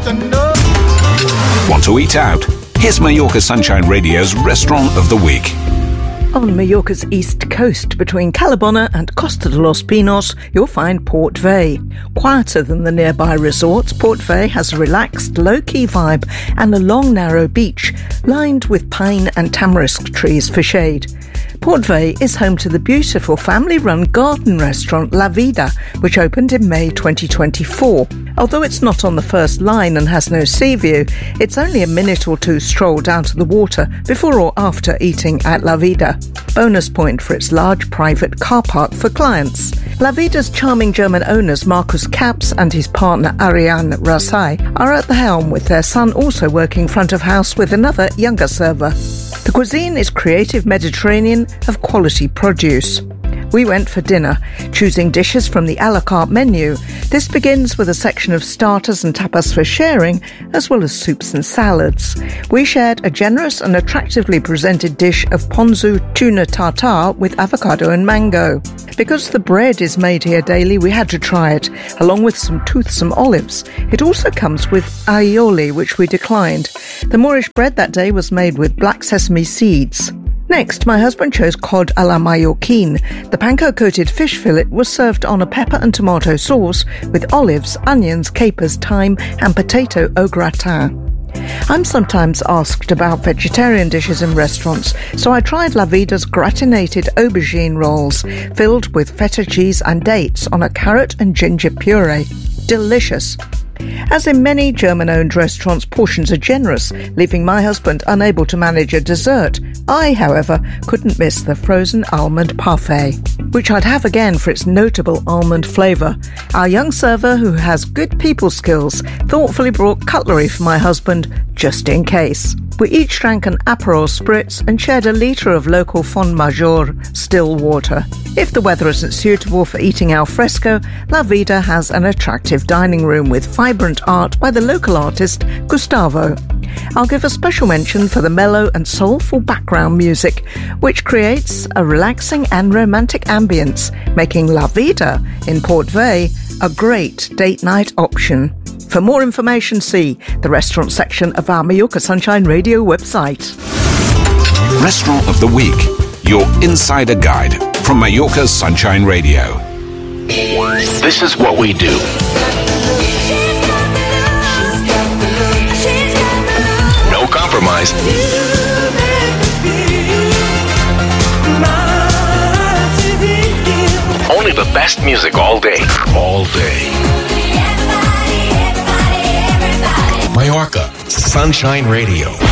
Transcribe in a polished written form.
Want to eat out? Here's Mallorca Sunshine Radio's Restaurant of the Week. On Mallorca's east coast, between Calabona and Costa de los Pinos, you'll find Port Vey. Quieter than the nearby resorts, Port Vey has a relaxed, low-key vibe and a long, narrow beach, lined with pine and tamarisk trees for shade. Port Vey is home to the beautiful family-run garden restaurant La Vida, which opened in May 2024. Although it's not on the first line and has no sea view, it's only a minute or two stroll down to the water before or after eating at La Vida. Bonus point for its large private car park for clients. La Vida's charming German owners Markus Kaps and his partner Ariane Rasai are at the helm, with their son also working front of house with another younger server. The cuisine is creative Mediterranean of quality produce. We went for dinner, choosing dishes from the a la carte menu. This begins with a section of starters and tapas for sharing, as well as soups and salads. We shared a generous and attractively presented dish of ponzu tuna tartare with avocado and mango. Because the bread is made here daily, we had to try it, along with some toothsome olives. It also comes with aioli, which we declined. The Moorish bread that day was made with black sesame seeds. Next, my husband chose cod à la Mallorquine. The panko-coated fish fillet was served on a pepper and tomato sauce with olives, onions, capers, thyme and potato au gratin. I'm sometimes asked about vegetarian dishes in restaurants, so I tried La Vida's gratinated aubergine rolls, filled with feta cheese and dates on a carrot and ginger puree. Delicious. As in many German-owned restaurants, portions are generous, leaving my husband unable to manage a dessert. I, however, couldn't miss the frozen almond parfait, which I'd have again for its notable almond flavour. Our young server, who has good people skills, thoughtfully brought cutlery for my husband, just in case. We each drank an Aperol Spritz and shared a litre of local Fond Major still water. If the weather isn't suitable for eating al fresco, La Vida has an attractive dining room with vibrant art by the local artist Gustavo. I'll give a special mention for the mellow and soulful background music, which creates a relaxing and romantic ambience, making La Vida in Port Vey a great date night option. For more information, see the restaurant section of our Mallorca Sunshine Radio website. Restaurant of the Week, your insider guide from Mallorca Sunshine Radio. This is what we do. No compromise. Only the best music all day. All day. Mallorca Sunshine Radio.